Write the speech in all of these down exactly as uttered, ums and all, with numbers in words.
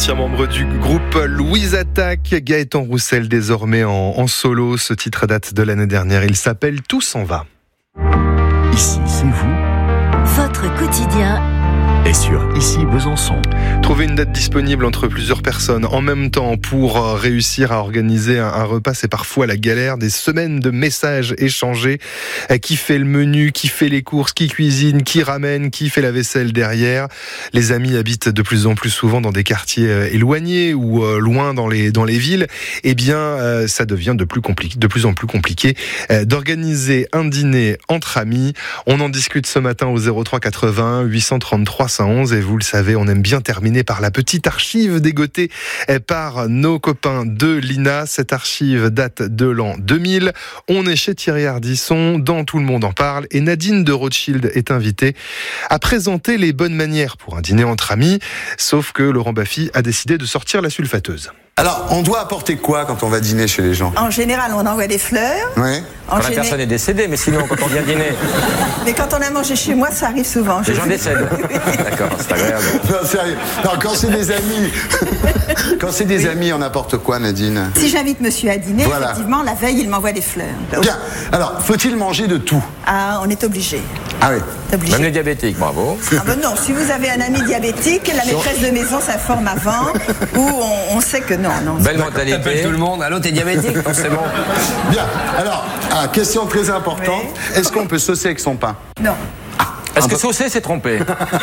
ancien membre du groupe Louise Attaque, Gaëtan Roussel désormais en, en solo. Ce titre date de l'année dernière, il s'appelle Tout s'en va. Ici, c'est vous. Votre quotidien Et sur Ici Besançon. Trouver une date disponible entre plusieurs personnes en même temps pour réussir à organiser un, un repas, c'est parfois la galère. Des semaines de messages échangés. Qui fait le menu, qui fait les courses, qui cuisine, qui ramène, qui fait la vaisselle derrière. Les amis habitent de plus en plus souvent dans des quartiers éloignés ou loin dans les, dans les villes. Eh bien, ça devient de plus, compliqué, de plus en plus compliqué d'organiser un dîner entre amis. On en discute ce matin au zéro trois quatre-vingts huit cent trente-trois cent onze et vous le savez, on aime bien terminer par la petite archive dégotée par nos copains de l'I N A. Cette archive date de l'an deux mille. On est chez Thierry Ardisson, dans Tout le monde en parle, et Nadine de Rothschild est invitée à présenter les bonnes manières pour un dîner entre amis, sauf que Laurent Baffy a décidé de sortir la sulfateuse. Alors, on doit apporter quoi quand on va dîner chez les gens ? En général, on envoie des fleurs. Oui. En Quand géné... la personne est décédée, mais sinon, quand on vient dîner, Mais quand on a mangé chez moi, ça arrive souvent. les gens décèdent. D'accord, c'est agréable. Non, sérieux. Non, quand c'est des amis, quand c'est des Oui. amis, on apporte quoi, Nadine ? Si j'invite monsieur à dîner, Voilà. effectivement, la veille, il m'envoie des fleurs. Bien. Alors, faut-il manger de tout ? Ah, on est obligé. Ah oui. C'est obligé. Même les diabétiques, bravo. Ah ben non, si vous avez un ami diabétique, la maîtresse de maison s'informe avant, ou on, on sait que non. non Belle mentalité. T'appelles tout le monde, allô, t'es diabétique ? Non, c'est bon. Bien. Alors, ah, question très importante. Oui. Est-ce qu'on peut saucer avec son pain ? non. Est-ce que saucer, c'est trompé ?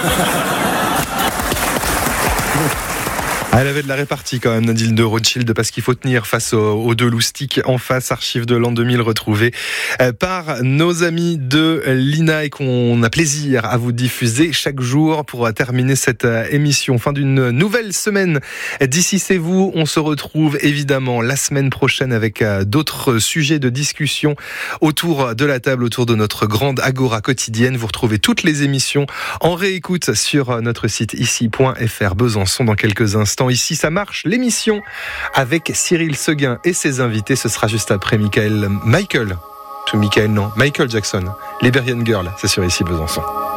Elle avait de la répartie quand même, Nadine de Rothschild, parce qu'il faut tenir face aux, aux deux loustiques en face, archive de l'an deux mille retrouvée par nos amis de l'I N A et qu'on a plaisir à vous diffuser chaque jour pour terminer cette émission. Fin d'une nouvelle semaine d'Ici c'est vous. On se retrouve évidemment la semaine prochaine avec d'autres sujets de discussion autour de la table, autour de notre grande agora quotidienne. Vous retrouvez toutes les émissions en réécoute sur notre site ici point f r. Besançon dans quelques instants. Ici, ça marche, l'émission avec Cyril Seguin et ses invités. Ce sera juste après Michael, Michael, tout Michael, non, Michael Jackson, Liberian Girl, c'est sur Ici Besançon.